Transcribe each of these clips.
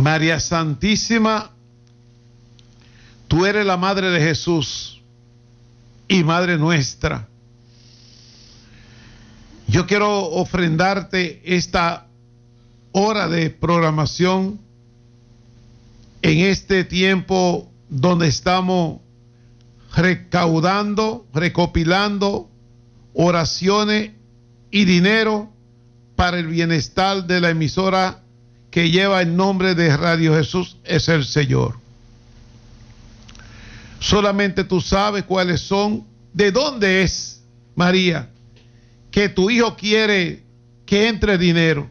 María Santísima, tú eres la Madre de Jesús y Madre nuestra. Yo quiero ofrendarte esta hora de programación en este tiempo donde estamos recopilando oraciones y dinero para el bienestar de la emisora que lleva el nombre de Radio Jesús es el Señor. Solamente tú sabes cuáles son, de dónde es, María, que tu hijo quiere que entre dinero.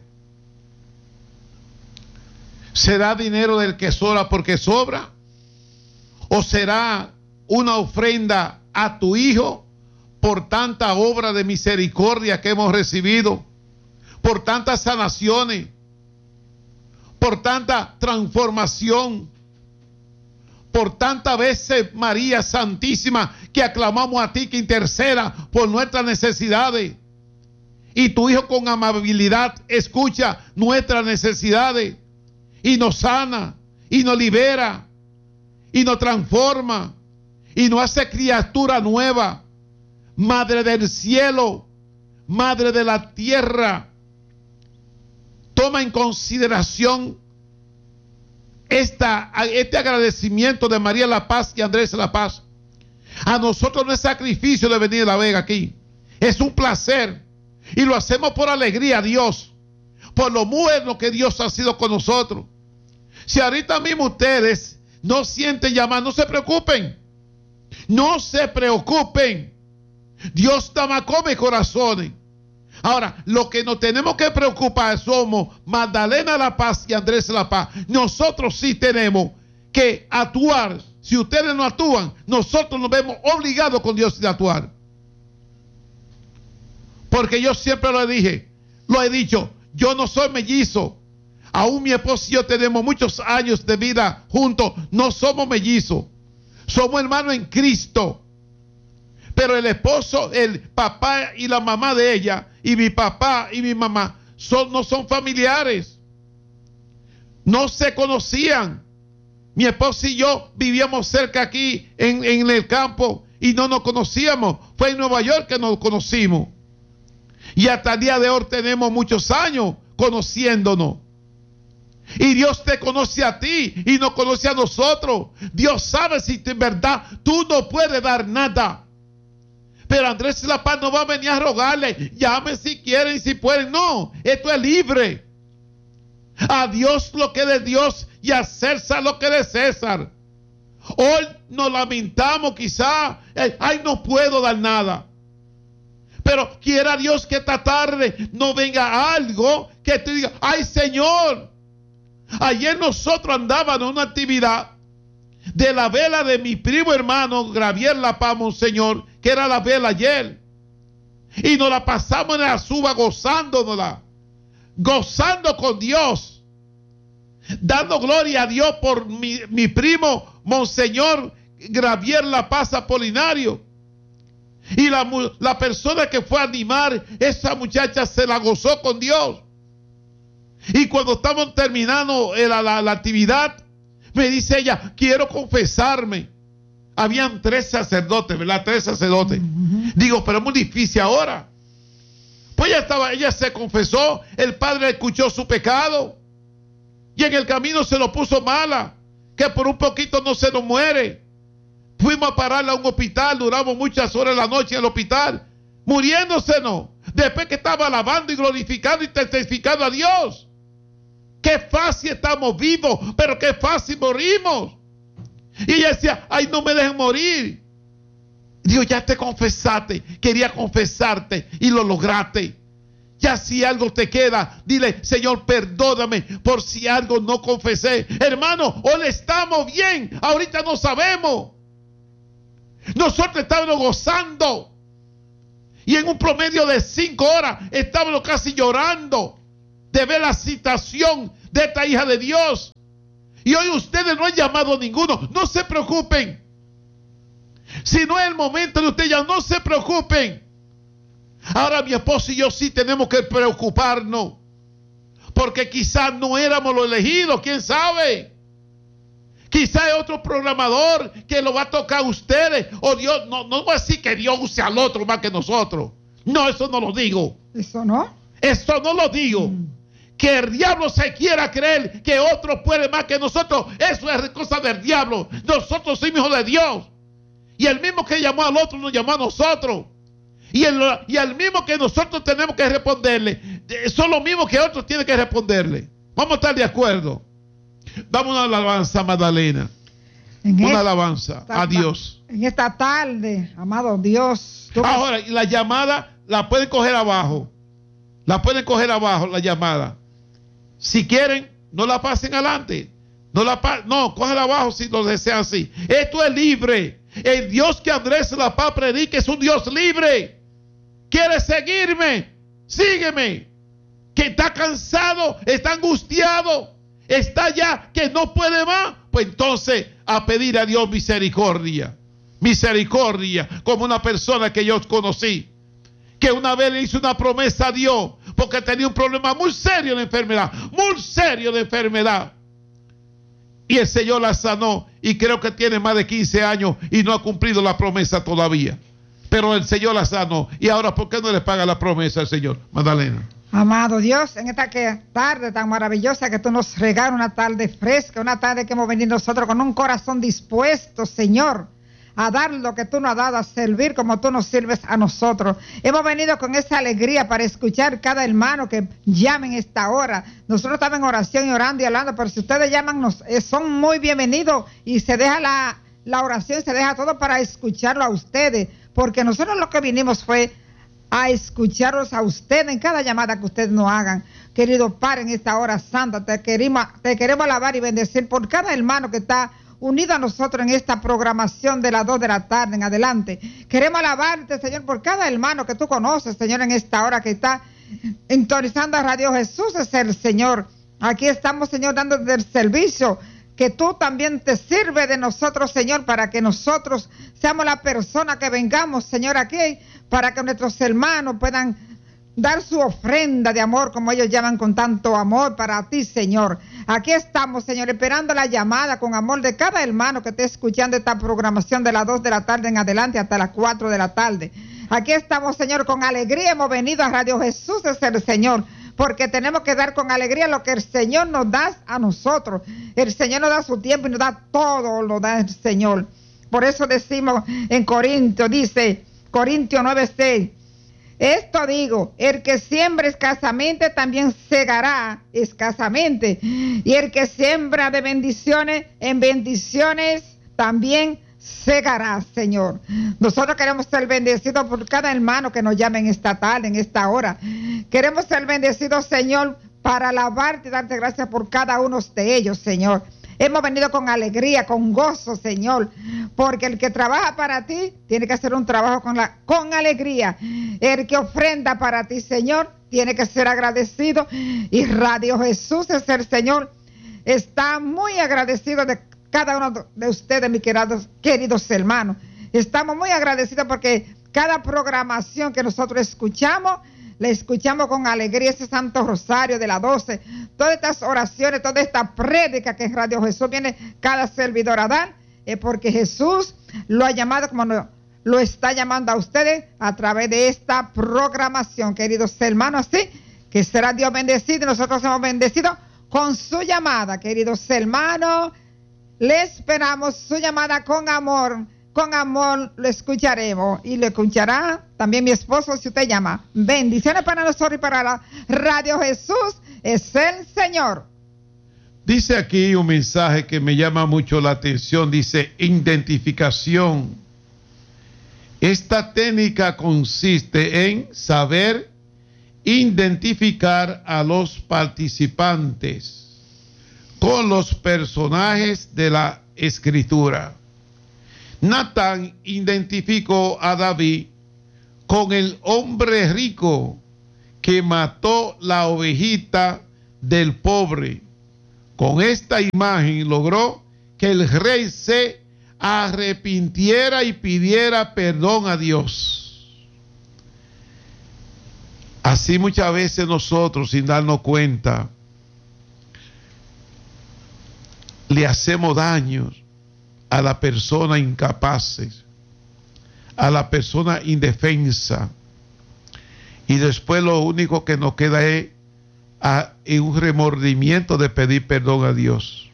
¿Será dinero del que sobra porque sobra? ¿O será una ofrenda a tu hijo por tanta obra de misericordia que hemos recibido, por tantas sanaciones, por tanta transformación, por tantas veces, María Santísima, que aclamamos a ti que interceda por nuestras necesidades? Y tu hijo con amabilidad escucha nuestras necesidades y nos sana y nos libera y nos transforma y nos hace criatura nueva. Madre del cielo, Madre de la tierra, toma en consideración este agradecimiento de María La Paz y Andrés La Paz. A nosotros no es sacrificio de venir a La Vega aquí, es un placer y lo hacemos por alegría a Dios, por lo bueno que Dios ha sido con nosotros. Si ahorita mismo ustedes no sienten llamar, no se preocupen, no se preocupen. Dios tamacó mis corazones. Ahora, lo que nos tenemos que preocupar somos Magdalena La Paz y Andrés La Paz. Nosotros sí tenemos que actuar. Si ustedes no actúan, nosotros nos vemos obligados con Dios a actuar. Porque yo siempre lo he dicho, yo no soy mellizo. Aún mi esposo y yo tenemos muchos años de vida juntos. No somos mellizos. Somos hermanos en Cristo. Pero el esposo, el papá y la mamá de ella, y mi papá y mi mamá, no son familiares. No se conocían. Mi esposo y yo vivíamos cerca aquí en el campo y no nos conocíamos. Fue en Nueva York que nos conocimos. Y hasta el día de hoy tenemos muchos años conociéndonos. Y Dios te conoce a ti y nos conoce a nosotros. Dios sabe si en verdad tú no puedes dar nada. Pero Andrés La Paz no va a venir a rogarle, llame si quieren y si pueden. No, esto es libre. A Dios lo que es de Dios y a César lo que es de César. Hoy nos lamentamos quizá, ay, no puedo dar nada. Pero quiera Dios que esta tarde no venga algo que te diga, ay Señor, ayer nosotros andábamos en una actividad de la vela de mi primo hermano Gravier La Paz, Monseñor, que era la vela ayer. Y nos la pasamos en la suba gozándonosla, gozando con Dios, dando gloria a Dios por mi primo Monseñor Gravier La Paz Apolinario. Y la persona que fue a animar, esa muchacha se la gozó con Dios. Y cuando estamos terminando la actividad, me dice ella, quiero confesarme. Habían 3 sacerdotes, ¿verdad? 3 sacerdotes. Digo, pero es muy difícil ahora. Pues ella se confesó, el padre escuchó su pecado y en el camino se lo puso mala, que por un poquito no se nos muere. Fuimos a pararla a un hospital, duramos muchas horas en la noche en el hospital, muriéndosenos, después que estaba alabando y glorificando y testificando a Dios. Qué fácil estamos vivos, pero qué fácil morimos. Y ella decía, ay, no me dejen morir. Dios, ya te confesaste, quería confesarte y lo lograste. Ya si algo te queda, dile, Señor, perdóname por si algo no confesé. Hermano, hoy estamos bien, ahorita no sabemos. Nosotros estábamos gozando. Y en un promedio de 5 horas estábamos casi llorando de ver la situación de esta hija de Dios. Y hoy ustedes no han llamado a ninguno. No se preocupen. Si no es el momento de ustedes, ya no se preocupen. Ahora mi esposo y yo sí tenemos que preocuparnos. porque quizás no éramos los elegidos, quién sabe. Quizás hay otro programador que lo va a tocar a ustedes. O Dios, no va a decir que Dios use al otro más que nosotros. No, eso no lo digo. ¿Eso no? Eso no lo digo. Que el diablo se quiera creer que otro puede más que nosotros, eso es cosa del diablo. Nosotros somos hijos de Dios. Y el mismo que llamó al otro nos llamó a nosotros. Y el mismo que nosotros tenemos que responderle, son los mismos que otros tienen que responderle. Vamos a estar de acuerdo. Damos una alabanza, Magdalena. Una alabanza a Dios. En esta tarde, amado Dios. Ahora, la llamada la pueden coger abajo. La pueden coger abajo, la llamada. Si quieren, no la pasen adelante. No, cógela abajo si lo desean así. Esto es libre. El Dios que Andrés La Paz predica es un Dios libre. ¿Quieres seguirme? Sígueme. Que está cansado, está angustiado, está ya que no puede más. Pues entonces a pedir a Dios misericordia. Misericordia, como una persona que yo conocí, que una vez le hizo una promesa a Dios porque tenía un problema muy serio de enfermedad, muy serio de enfermedad. Y el Señor la sanó y creo que tiene más de 15 años y no ha cumplido la promesa todavía. Pero el Señor la sanó. Y ahora, ¿por qué no le paga la promesa al Señor? Magdalena. Amado Dios, en esta tarde tan maravillosa que tú nos regalas, una tarde fresca, una tarde que hemos venido nosotros con un corazón dispuesto, Señor, a dar lo que tú nos has dado, a servir como tú nos sirves a nosotros. Hemos venido con esa alegría para escuchar cada hermano que llame en esta hora. Nosotros estamos en oración y orando y hablando, pero si ustedes llaman, son muy bienvenidos y se deja la oración, se deja todo para escucharlo a ustedes, porque nosotros lo que vinimos fue a escucharlos a ustedes en cada llamada que ustedes nos hagan. Querido Padre, en esta hora santa, te queremos alabar y bendecir por cada hermano que está unido a nosotros en esta programación de las 2 de la tarde en adelante. Queremos alabarte, Señor, por cada hermano que tú conoces, Señor, en esta hora que está sintonizando a Radio Jesús es el Señor. Aquí estamos, Señor, dando el servicio que tú también te sirves de nosotros, Señor, para que nosotros seamos la persona que vengamos, Señor, aquí, para que nuestros hermanos puedan dar su ofrenda de amor, como ellos llaman, con tanto amor para ti, Señor. Aquí estamos, Señor, esperando la llamada con amor de cada hermano que esté escuchando esta programación de las 2 de la tarde en adelante hasta las 4 de la tarde. Aquí estamos, Señor, con alegría hemos venido a Radio Jesús es el Señor, porque tenemos que dar con alegría lo que el Señor nos da a nosotros. El Señor nos da su tiempo y nos da todo, lo da el Señor. Por eso decimos en Corintios, dice Corintios 9:6, esto digo, el que siembra escasamente también segará escasamente, y el que siembra de bendiciones, en bendiciones también segará, Señor. Nosotros queremos ser bendecidos por cada hermano que nos llame en esta tarde, en esta hora. Queremos ser bendecidos, Señor, para alabarte y darte gracias por cada uno de ellos, Señor. Hemos venido con alegría, con gozo, Señor, porque el que trabaja para ti tiene que hacer un trabajo con alegría. El que ofrenda para ti, Señor, tiene que ser agradecido. Y Radio Jesús es el Señor. Está muy agradecido de cada uno de ustedes, mis queridos hermanos. Estamos muy agradecidos porque cada programación que nosotros escuchamos, le escuchamos con alegría. Ese Santo Rosario de las 12, todas estas oraciones, toda esta prédica que en Radio Jesús viene cada servidor a dar, es porque Jesús lo ha llamado como lo está llamando a ustedes a través de esta programación, queridos hermanos. Así que será Dios bendecido y nosotros hemos bendecido con su llamada, queridos hermanos. Le esperamos su llamada con amor. Con amor lo escucharemos y lo escuchará también mi esposo si usted llama. Bendiciones para nosotros y para la Radio Jesús es el Señor. Dice aquí un mensaje que me llama mucho la atención. Dice identificación. Esta técnica consiste en saber identificar a los participantes con los personajes de la Escritura. Natán identificó a David con el hombre rico que mató la ovejita del pobre. Con esta imagen logró que el rey se arrepintiera y pidiera perdón a Dios. Así muchas veces nosotros, sin darnos cuenta, le hacemos daño a la persona incapaces, a la persona indefensa, y después lo único que nos queda es un remordimiento de pedir perdón a Dios.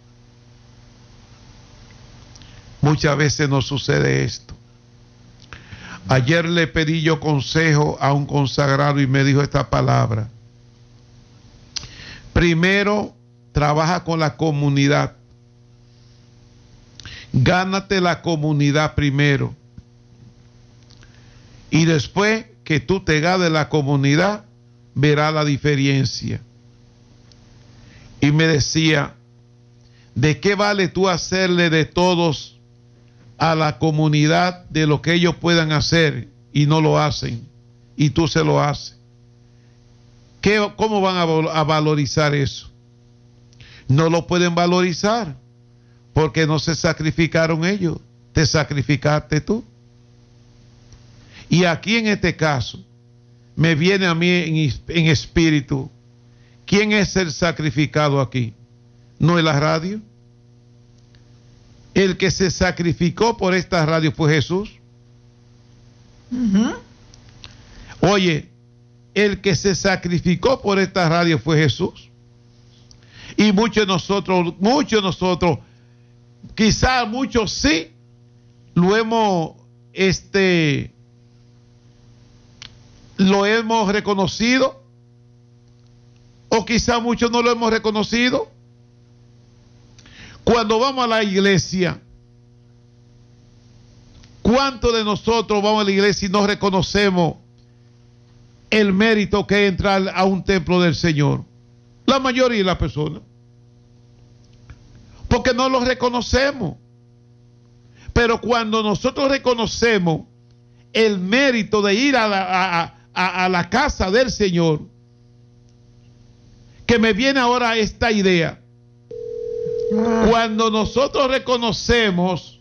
Muchas veces nos sucede esto. Ayer le pedí yo consejo a un consagrado y me dijo esta palabra: primero, trabaja con la comunidad. Gánate la comunidad primero. Y después que tú te ganes la comunidad, verás la diferencia. Y me decía, ¿de qué vale tú hacerle de todos a la comunidad de lo que ellos puedan hacer y no lo hacen? Y tú se lo haces. ¿Cómo van a valorizar eso? No lo pueden valorizar porque no se sacrificaron ellos, te sacrificaste tú. Y aquí en este caso me viene a mí en espíritu, ¿quién es el sacrificado aquí? ¿No es la radio? El que se sacrificó por esta radio fue Jesús. Oye, el que se sacrificó por esta radio fue Jesús. Y muchos de nosotros, quizás muchos sí, lo hemos reconocido, o quizás muchos no lo hemos reconocido. Cuando vamos a la iglesia, ¿cuántos de nosotros vamos a la iglesia y no reconocemos el mérito que es entrar a un templo del Señor? La mayoría de las personas, porque no lo reconocemos. Pero cuando nosotros reconocemos el mérito de ir a la casa del Señor, que me viene ahora esta idea, cuando nosotros reconocemos,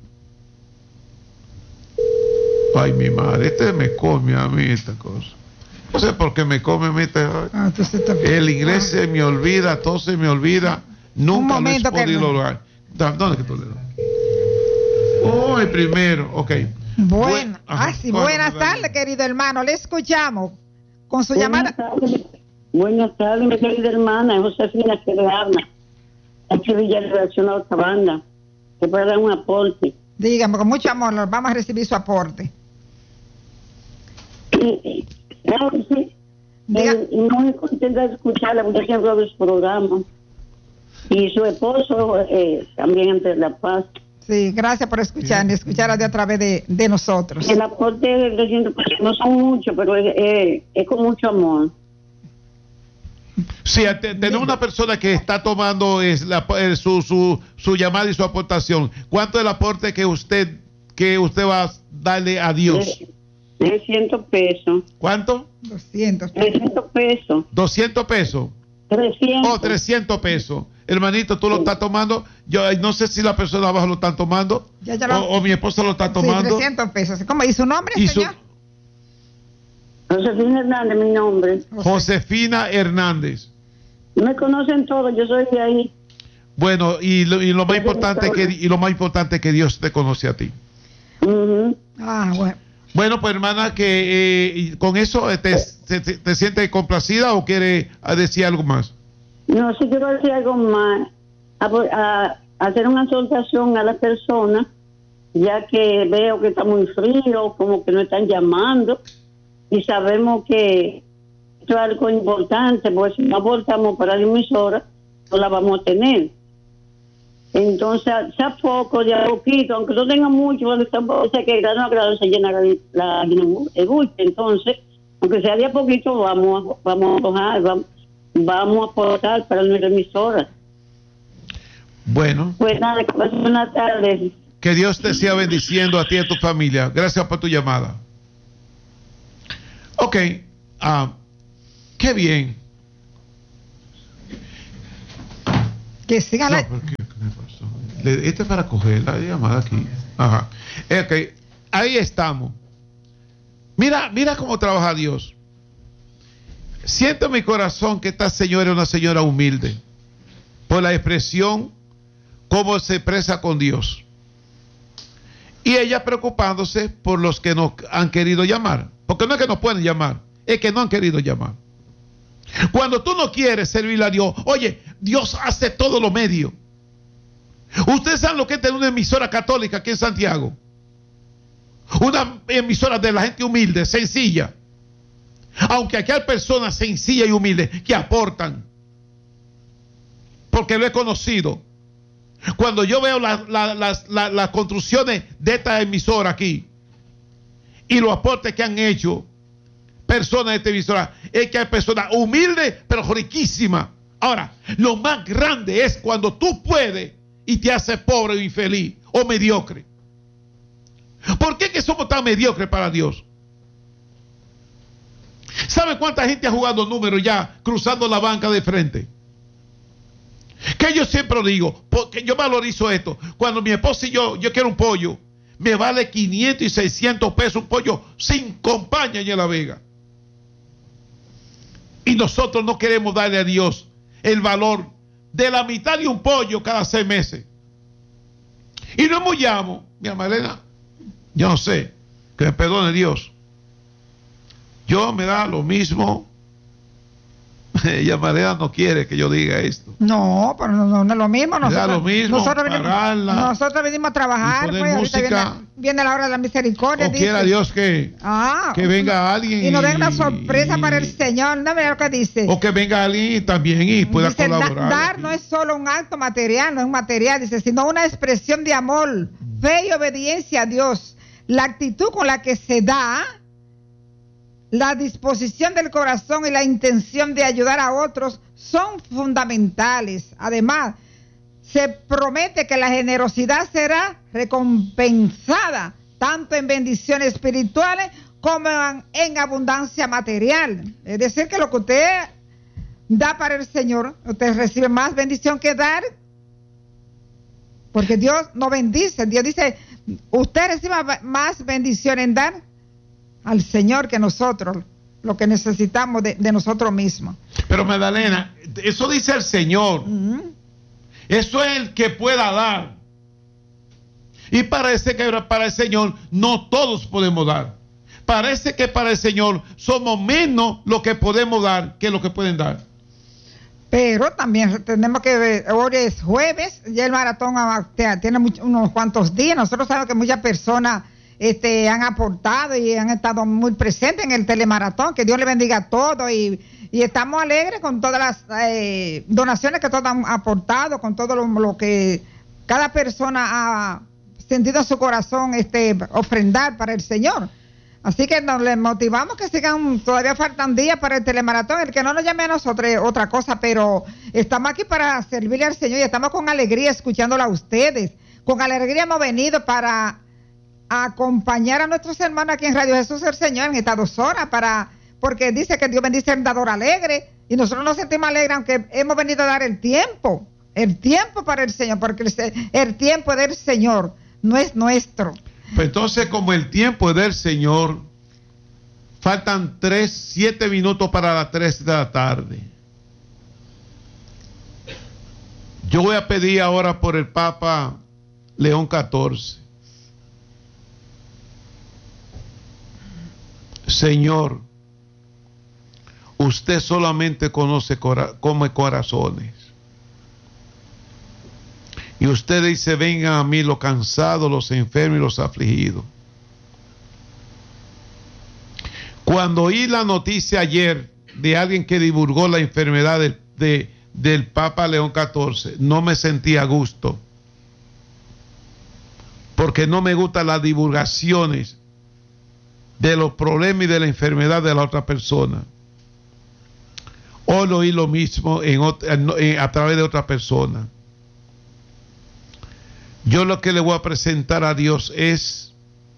ay, mi madre, este me come a mí esta cosa. No sé por qué me come a mí el inglés se me olvida, todo se me olvida. Nunca lo he podido lograr. ¿Dónde que tú le das? Oh, el primero, ok. Bueno, buenas tardes, querido hermano. Le escuchamos con su llamada. Buenas tardes, mi querida hermana. Josefina, que le habla. Aquí Villa relacionado a esta banda. Que puede dar un aporte. Dígame, con mucho amor, vamos a recibir su aporte. Claro que sí. Muy contenta de escucharla, porque siempre hago los programas. Y su esposo también entre La Paz. Sí, gracias por escuchar y escuchar a través de nosotros. El aporte de 300 pesos no son mucho, pero es con mucho amor. Sí, tenemos una persona que está tomando su llamada y su aportación. ¿Cuánto es el aporte que usted va a darle a Dios? 300 pesos. ¿Cuánto? 200 pesos. 300 pesos. 200 pesos. 300. Oh, 300 pesos. Hermanito, tú lo estás tomando. Yo no sé si la persona abajo lo está tomando. O mi esposa lo está tomando. Sí, 300 pesos. ¿Cómo? ¿Y su nombre, señor? Josefina Hernández, mi nombre. Josefina Hernández. Me conocen todos, yo soy de ahí. Bueno, y lo más importante es que Dios te conoce a ti. Bueno. Bueno, pues hermana, que con eso te sientes complacida o quieres decir algo más. No, sí quiero decir algo más. A hacer una exhortación a las personas, ya que veo que está muy frío, como que no están llamando, y sabemos que esto es algo importante, porque si no aportamos para la emisora, no la vamos a tener. Entonces, sea poco, de a poquito, aunque no tenga mucho, porque tampoco sé que grano a grano se llena el bulto. Entonces, aunque sea de a poquito, vamos a aportar para nuestra emisora. Bueno. Pues nada, que pasen buenas tardes. Que Dios te siga bendiciendo a ti y a tu familia. Gracias por tu llamada. Ok. Qué bien. Que siga la... Este es para coger la llamada aquí. Ajá. Ok. Ahí estamos. Mira cómo trabaja Dios. Siento en mi corazón que esta señora es una señora humilde. Por la expresión cómo se expresa con Dios. Y ella preocupándose por los que no han querido llamar. Porque no es que no pueden llamar, es que no han querido llamar. Cuando tú no quieres servirle a Dios, oye, Dios hace todos los medios. Ustedes saben lo que es tener una emisora católica aquí en Santiago. Una emisora de la gente humilde, sencilla. Aunque aquí hay personas sencillas y humildes que aportan. Porque lo he conocido. Cuando yo veo las construcciones de esta emisora aquí y los aportes que han hecho personas de esta emisora, es que hay personas humildes pero riquísimas. Ahora, lo más grande es cuando tú puedes y te haces pobre o infeliz o mediocre. ¿Por qué que somos tan mediocres para Dios? ¿Sabe cuánta gente ha jugado números ya cruzando la banca de frente? Que yo siempre digo, porque yo valorizo esto. Cuando mi esposa y yo quiero un pollo, me vale 500 y 600 pesos un pollo sin compañía en La Vega. Y nosotros no queremos darle a Dios el valor de la mitad de un pollo cada 6 meses. Y no llamo, mi hermana Elena, yo no sé, que me perdone Dios. Yo me da lo mismo. Ella María no quiere que yo diga esto. No, pero no es lo mismo. Nosotros venimos a trabajar. Pues, ahorita viene la hora de la misericordia. O quiera Dios que venga alguien. Y nos den una sorpresa para el Señor. No me lo que dice. O que venga alguien también y pueda dice, colaborar. Dar no es solo un acto material, no es un material, dice, sino una expresión de amor, fe y obediencia a Dios. La actitud con la que se da, la disposición del corazón y la intención de ayudar a otros son fundamentales. Además, se promete que la generosidad será recompensada tanto en bendiciones espirituales como en abundancia material. Es decir, que lo que usted da para el Señor, usted recibe más bendición que dar, porque Dios no bendice. Dios dice, usted recibe más bendición en dar al Señor que nosotros, lo que necesitamos de nosotros mismos. Pero Magdalena, eso dice el Señor. Eso es el que pueda dar. Y parece que para el Señor no todos podemos dar. Parece que para el Señor somos menos lo que podemos dar que lo que pueden dar. Pero también tenemos que ver, hoy es jueves, ya el maratón tiene unos cuantos días. Nosotros sabemos que muchas personas han aportado y han estado muy presentes en el telemaratón. Que Dios le bendiga a todos y estamos alegres con todas las donaciones que todos han aportado, con todo lo que cada persona ha sentido en su corazón ofrendar para el Señor. Así que nos les motivamos que sigan, todavía faltan días para el telemaratón. El que no nos llame a nosotros otra cosa, pero estamos aquí para servirle al Señor y estamos con alegría escuchándola a ustedes. Con alegría hemos venido para acompañar a nuestros hermanos aquí en Radio Jesús el Señor en estas 2 horas, porque dice que Dios bendice al dador alegre, y nosotros nos sentimos alegres aunque hemos venido a dar el tiempo para el Señor, porque el tiempo del Señor no es nuestro. Pues entonces, como el tiempo es del Señor, faltan 7 minutos para las 3 de la tarde. Yo voy a pedir ahora por el Papa León XIV. Señor, usted solamente conoce corazones. Y usted dice, vengan a mí los cansados, los enfermos y los afligidos. Cuando oí la noticia ayer de alguien que divulgó la enfermedad del Papa León XIV, no me sentí a gusto. Porque no me gustan las divulgaciones de los problemas y de la enfermedad de la otra persona. Hoy lo oí lo mismo a través de otra persona. Yo lo que le voy a presentar a Dios es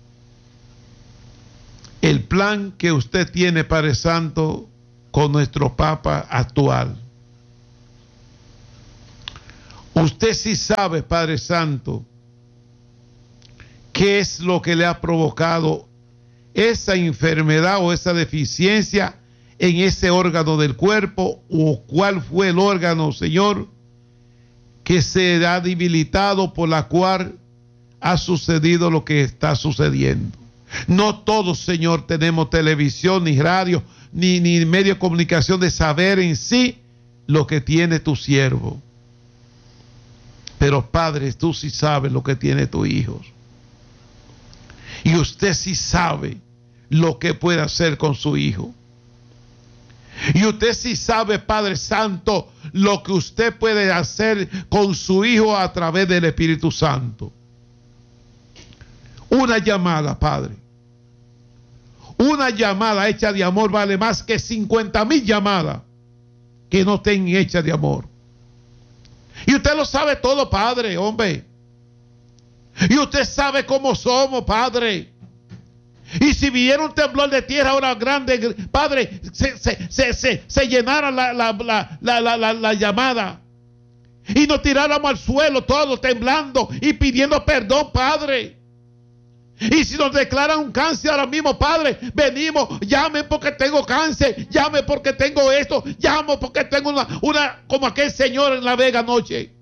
el plan que usted tiene, Padre Santo, con nuestro Papa actual. Usted sí sabe, Padre Santo, qué es lo que le ha provocado esa enfermedad o esa deficiencia en ese órgano del cuerpo, o cuál fue el órgano, Señor, que se ha debilitado, por la cual ha sucedido lo que está sucediendo. No todos, Señor, tenemos televisión, ni radio, ni medio de comunicación de saber en sí lo que tiene tu siervo. Pero, Padre, tú sí sabes lo que tiene tu hijo. Y usted sí sabe lo que puede hacer con su hijo. Y usted sí sabe, Padre Santo, lo que usted puede hacer con su hijo a través del Espíritu Santo. Una llamada, Padre. Una llamada hecha de amor vale más que 50,000 llamadas que no estén hechas de amor. Y usted lo sabe todo, Padre, hombre. Y usted sabe cómo somos, Padre. Y si viera un temblor de tierra ahora grande, Padre, se llenara la llamada. Y nos tiráramos al suelo todos temblando y pidiendo perdón, Padre. Y si nos declaran un cáncer ahora mismo, Padre, venimos, llame porque tengo cáncer, llame porque tengo esto, llamo porque tengo una como aquel señor en La Vega anoche,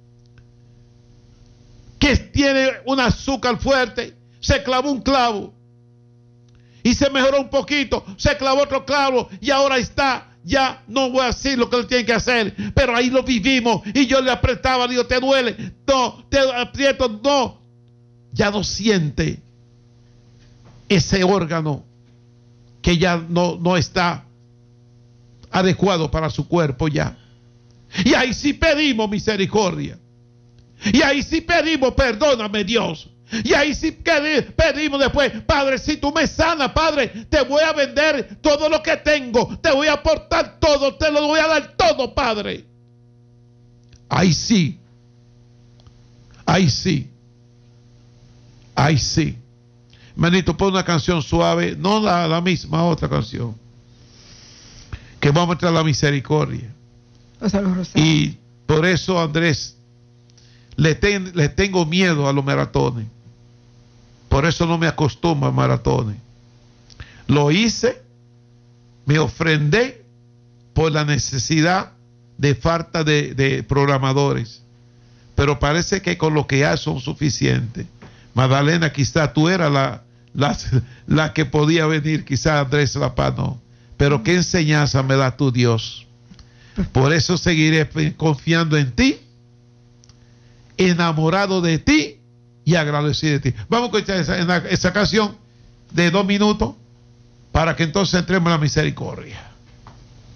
que tiene un azúcar fuerte, se clavó un clavo y se mejoró un poquito, se clavó otro clavo y ahora está, ya no voy a decir lo que él tiene que hacer, pero ahí lo vivimos y yo le apretaba, digo, ¿te duele? No, te aprieto, no, ya no siente ese órgano que ya no está adecuado para su cuerpo ya. Y ahí sí pedimos misericordia. Y ahí sí pedimos, perdóname, Dios. Y ahí sí pedimos después, Padre, si tú me sanas, Padre, te voy a vender todo lo que tengo, te voy a aportar todo, te lo voy a dar todo, Padre. Ahí sí. Ahí sí. Ahí sí. Manito, pon una canción suave, no la misma, otra canción, que vamos a entrar a la misericordia. Y por eso, Andrés, le tengo miedo a los maratones. Por eso no me acostumbro a maratones. Lo hice, me ofrendé por la necesidad de falta de programadores. Pero parece que con lo que hay son suficientes. Magdalena, quizá tú eras la que podía venir, quizá Andrés La Paz no. Pero qué enseñanza me da tu Dios. Por eso seguiré confiando en ti, enamorado de ti y agradecido de ti. Vamos a escuchar esa canción de 2 minutos para que entonces entremos en la misericordia.